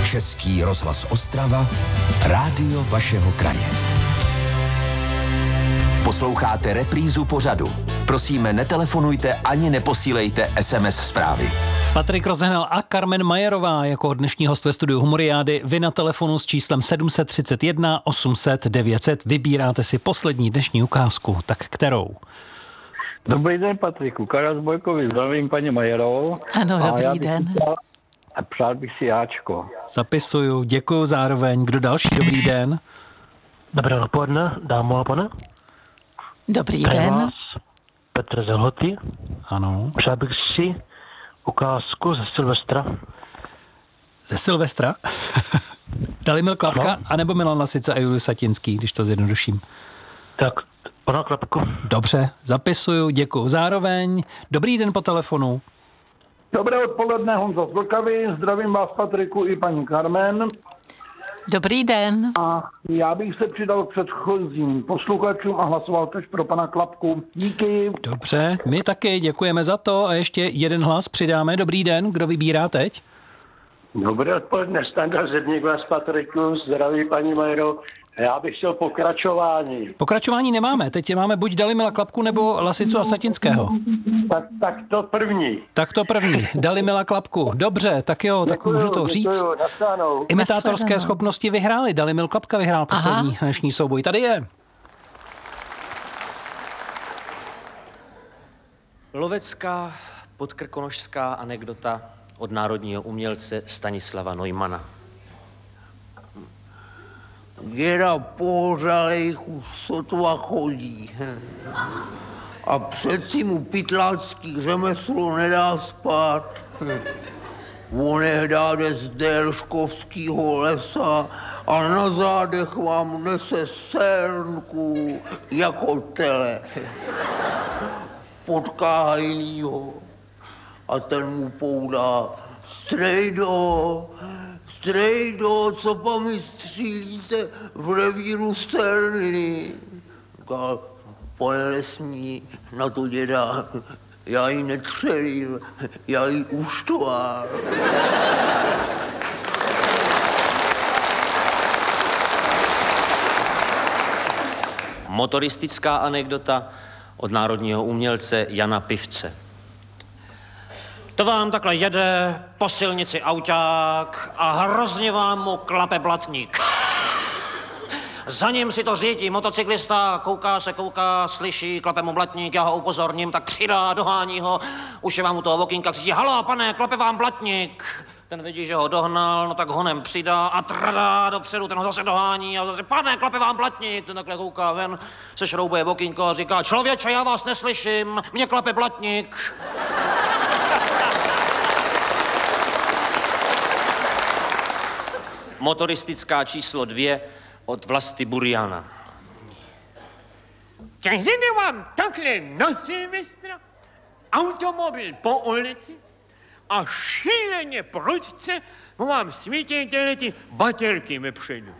Český rozhlas Ostrava, rádio vašeho kraje. Posloucháte reprízu pořadu. Prosíme, netelefonujte ani neposílejte SMS zprávy. Patrik Rozehnal a Carmen Majerová jako dnešní host ve studiu Humoriády. Vy na telefonu s číslem 731 800 900 vybíráte si poslední dnešní ukázku. Tak kterou? Dobrý den, Patriku. Karel z Bojkovi. Zdravím paní Majerovou. Ano, dobrý den. A přál bych si jáčko. Zapisuju, děkuju zároveň. Kdo další? Dobrý den. Dobré odpoledne, dámo a pane. Dobrý den. Vás Petr Zelhoty. Ano. Přál bych si ukázku ze Silvestra. Ze Silvestra? Dalimil Klapka, anebo Milan Lasica a Julius Satinský, když to zjednoduším. Tak, pana Klapku. Dobře, zapisuju, děkuju zároveň. Dobrý den po telefonu. Dobré odpoledne, Honza z Vltavy. Zdravím vás, Patriku, i paní Carmen. Dobrý den. A já bych se přidal k předchozím posluchačům a hlasoval tež pro pana Klapku. Díky. Dobře, my taky děkujeme za to a ještě jeden hlas přidáme. Dobrý den, kdo vybírá teď? Dobré odpoledne, Standa Zedník vás, Patriku, zdraví paní Majero. Já bych chtěl pokračování. Pokračování nemáme, teď máme buď Dalimila Klapku nebo Lasicu a Satinského. Tak to první. Tak to první, Dalimila Klapku. Dobře, tak jo, tak můžu to říct. Imitátorské schopnosti vyhráli, Dalimil Klapka vyhrál poslední dnešní souboj. Tady je. Lovecká podkrkonošská anekdota od národního umělce Stanislava Neumana. Děda pohřalejch už sotva chodí. A přeci mu pytlácký řemeslo nedá spát. Onehdá jde z Derškovskýho lesa a na zádech vám nese sérnku jako tele. Potká hajnýho a ten mu poudá: Strejdo, co pa mi střílíte v revíru Sterniny? Říká: pane lesní, na to děda, já ji netřelil, já ji uštval. Motoristická anekdota od národního umělce Jana Pivce. To vám takhle jede po silnici auták a hrozně vám mu klape blatník. Za ním si to řídí motocyklista, kouká, slyší, klape mu blatník, já ho upozorním, tak přidá, dohání ho, už je vám u toho okýnka, křičí: halo, pane, klape vám blatník. Ten vidí, že ho dohnal, no tak honem přidá a tradá dopředu, ten ho zase dohání a zase: pane, klape vám blatník. Ten takhle kouká ven, se šroubuje okýnko a říká: člověče, já vás neslyším, mě klape blatník. Motoristická číslo 2 od Vlasty Buriana. Jede vám takhle na Silvestra automobil po ulici a šíleně prudce vám svítí ty baterky vepředu.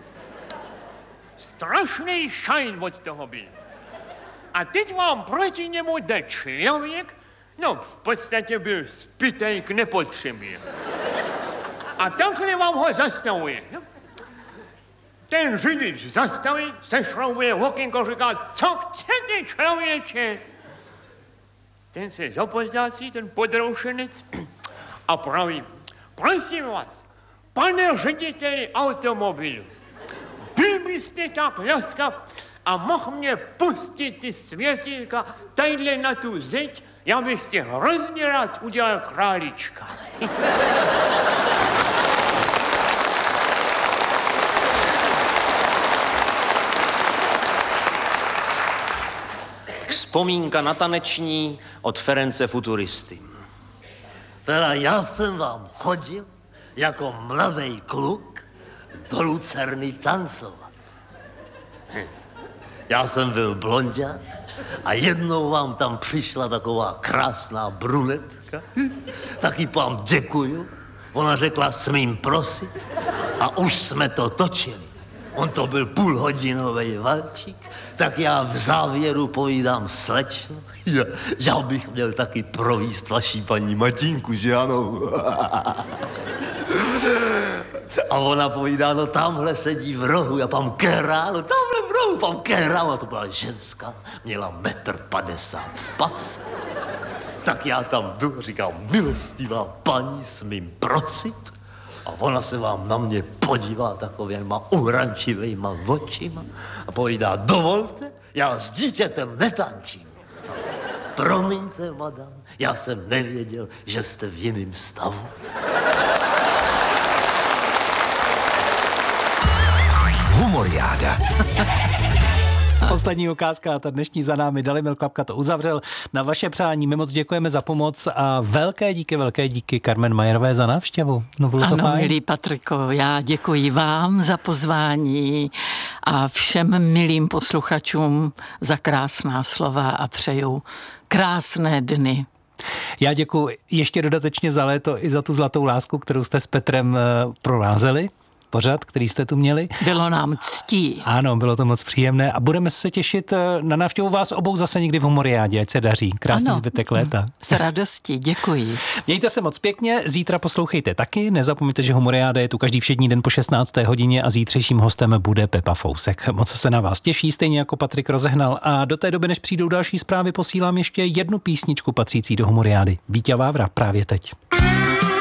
Strašný šajn od toho byl. A teď vám proti němu jde člověk, no v podstatě byl zbytej k nepotřebě. A takhle vám ho zastavuje. No? Ten řidič zastaví, sešroubuje okýnko, říká: co chcete, člověče? Ten se zapozdácí, ten podroušenec, a praví: prosím vás, pane řediteli automobilu, byl byste tak laskav a mohl mě pustit ty světýlka tadyhle na tu zeď, já bych si hrozně rád udělal králička. Vzpomínka na taneční od Ference Futuristy. Teda já jsem vám chodil jako mladý kluk do Lucerny tancovat. Já jsem byl blonďák a jednou vám tam přišla taková krásná brunetka. Taky vám děkuju. Ona řekla: smím prosit. A už jsme to točili. On to byl půlhodinový valčík, tak já v závěru povídám: slečno, já bych měl taky províst vaší paní Matinku, že ano? A ona povídá, no tamhle sedí v rohu, já pám kehrá, no tamhle v rohu, pám kehrá. A to byla ženská, měla 1,50 m v pas. Tak já tam jdu, říkám, milostivá paní, smím prosit? A ona se vám na mě podívá takovýma uhrančivejma očima a povídá, dovolte, já s dítětem netančím. Promiňte, madam, já jsem nevěděl, že jste v jiném stavu. Humoriáda. Poslední ukázka, ta dnešní za námi. Dalibor Klapka to uzavřel. Na vaše přání my moc děkujeme za pomoc a velké díky Carmen Mayerové za návštěvu. No, bylo to ano, fajn. milý Patriko, já děkuji vám za pozvání a všem milým posluchačům za krásná slova a přeju krásné dny. Já děkuji ještě dodatečně za léto i za tu zlatou lásku, kterou jste s Petrem provázeli. Pořad, který jste tu měli. Bylo nám ctí. Ano, bylo to moc příjemné a budeme se těšit na návštěvu vás obou zase někdy v Humoriádě, ať se daří. Krásný zbytek léta. S radostí, děkuji. Mějte se moc pěkně, zítra poslouchejte taky, nezapomeňte, že Humoriáda je tu každý všední den po 16. hodině a zítřejším hostem bude Pepa Fousek. Moc se na vás těší, stejně jako Patrik Rozehnal a do té doby, než přijdou další zprávy, posílám ještě jednu písničku patřící do Humoriády. Víťa Vávra právě teď.